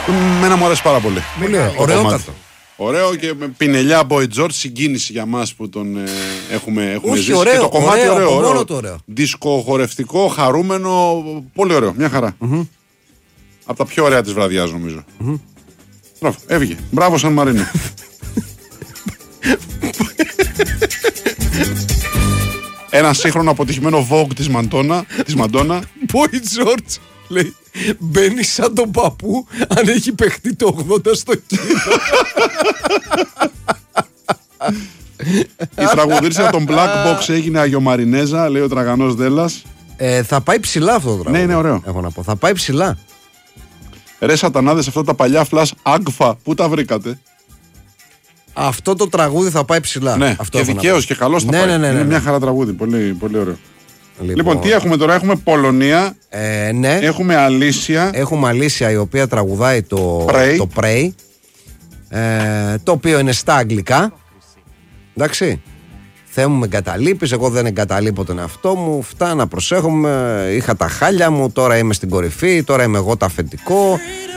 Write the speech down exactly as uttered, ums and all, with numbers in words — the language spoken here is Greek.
Μένα μου αρέσει πάρα πολύ. Ωραιότατο. Ωραίο και με πινελιά Boy George, συγκίνηση για μας που τον ε, έχουμε, έχουμε Όχι, ζήσει. ωραίο, και το κομμάτι ωραίο, ωραίο, ωραίο. μόνο το ωραίο. Δισκοχορευτικό, χαρούμενο, πολύ ωραίο, μια χαρά. Mm-hmm. Από τα πιο ωραία της βραδιάς νομίζω. Mm-hmm. Μπράβο, έβγε. Μπράβο Σαν Μαρίνο. Ένα σύγχρονο αποτυχημένο Vogue της Μαντόνα, της Μαντόνα. Boy George λέει, μπαίνει σαν τον παππού αν έχει παιχτεί το ογδόντα στο κύριο. Η τραγουδίστρια των Black Box έγινε Αγιομαρινέζα, λέει ο Τραγανός Δέλλας. Ε, θα πάει ψηλά αυτό το τραγούδι. Ναι, είναι ωραίο. Έχω να πω. Θα πάει ψηλά. Ρε σατανάδες, αυτά τα παλιά flash Agfa, πού τα βρήκατε? Αυτό το τραγούδι θα πάει ψηλά. Ναι, αυτό και δικαίως και καλώς θα ναι, πάει. ναι, ναι, ναι, είναι ναι. μια χαρά τραγούδι, πολύ, πολύ ωραίο. Λοιπόν, λοιπόν, τι έχουμε τώρα, έχουμε Πολωνία, ε, ναι. έχουμε Αλήσια. Έχουμε Αλήσια η οποία τραγουδάει το Pray, το, Pray ε, το οποίο είναι στα αγγλικά. Εντάξει. Θεέ μου με εγκαταλείπεις, εγώ δεν εγκαταλείπω τον εαυτό μου, φτάνα προσέχομαι, είχα τα χάλια μου, τώρα είμαι στην κορυφή, τώρα είμαι εγώ το αφεντικό.